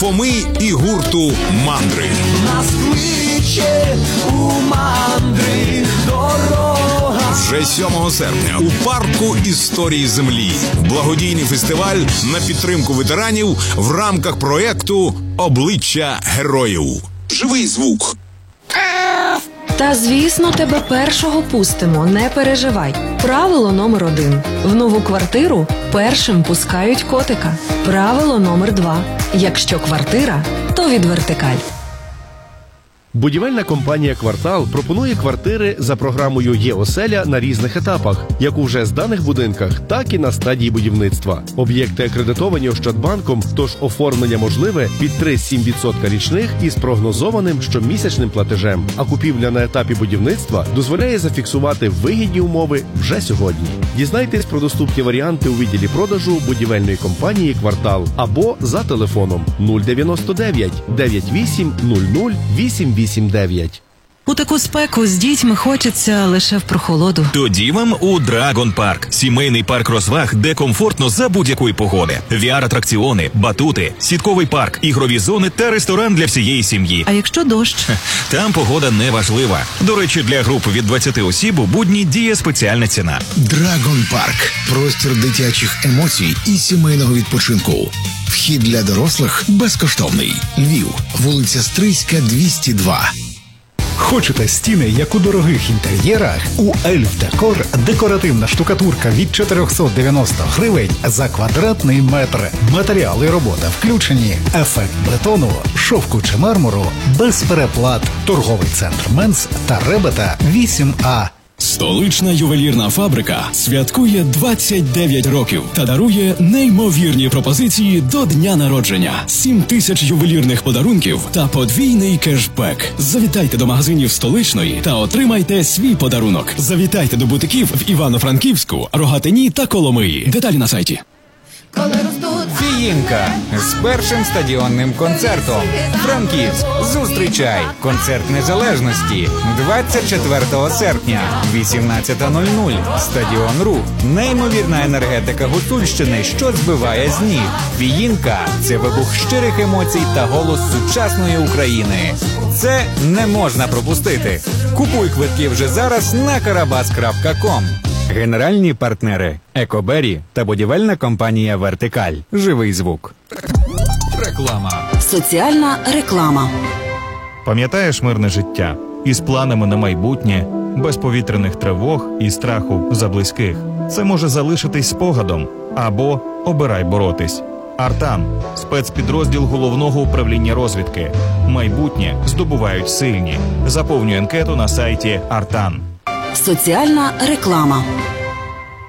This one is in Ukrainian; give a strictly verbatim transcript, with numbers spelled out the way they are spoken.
Фоми і гурту «Мандри». Нас кличе у мандри дорога. Вже сьомого серпня у парку історії землі. Благодійний фестиваль на підтримку ветеранів в рамках проєкту «Обличчя героїв». Живий звук. Та, звісно, тебе першого пустимо, не переживай. Правило номер один. В нову квартиру першим пускають котика. Правило номер два. Якщо квартира, то від Вертикаль. Будівельна компанія «Квартал» пропонує квартири за програмою «Є-оселя» на різних етапах, як у вже зданих будинках, так і на стадії будівництва. Об'єкти акредитовані Ощадбанком, тож оформлення можливе під три цілих сім десятих відсотка річних із прогнозованим щомісячним платежем. А купівля на етапі будівництва дозволяє зафіксувати вигідні умови вже сьогодні. Дізнайтесь про доступні варіанти у відділі продажу будівельної компанії «Квартал» або за телефоном нуль дев'яносто дев'ять дев'ять вісім нуль нуль вісім вісім дев'ять. У таку спеку з дітьми хочеться лише в прохолоду. Тоді вам у Драгон Парк. Сімейний парк розваг, де комфортно за будь-якої погоди. ві ар-атракціони, батути, сітковий парк, ігрові зони та ресторан для всієї сім'ї. А якщо дощ? Там погода не важлива. До речі, для груп від двадцяти осіб у будні діє спеціальна ціна. Драгон Парк. Простір дитячих емоцій і сімейного відпочинку. Вхід для дорослих безкоштовний. Львів. Вулиця Стрийська, двісті два. Хочете стіни, як у дорогих інтер'єрах? У Ельф Декор декоративна штукатурка від чотириста дев'яносто гривень за квадратний метр. Матеріали роботи включені: ефект бетону, шовку чи мармуру, без переплат. Торговий центр Менс та Ребета вісім А. Столична ювелірна фабрика святкує двадцять дев'ять років та дарує неймовірні пропозиції до дня народження. сім тисяч ювелірних подарунків та подвійний кешбек. Завітайте до магазинів Столичної та отримайте свій подарунок. Завітайте до бутиків в Івано-Франківську, Рогатині та Коломиї. Деталі на сайті. Фіїнка з першим стадіонним концертом. Франківськ, зустрічай! Концерт Незалежності двадцять четвертого серпня, вісімнадцята нуль нуль. Стадіон Рух. Неймовірна енергетика Гуцульщини, що збиває з ніг. Фіїнка – це вибух щирих емоцій та голос сучасної України. Це не можна пропустити. Купуй квитки вже зараз на карабас крапка ком. Генеральні партнери «Екобері» та будівельна компанія «Вертикаль». Живий звук. Реклама. Соціальна реклама. Пам'ятаєш мирне життя? Із планами на майбутнє, без повітряних тривог і страху за близьких. Це може залишитись спогадом. Або обирай боротись. Артан – спецпідрозділ Головного управління розвідки. Майбутнє здобувають сильні. Заповнюй анкету на сайті Артан. Соціальна реклама.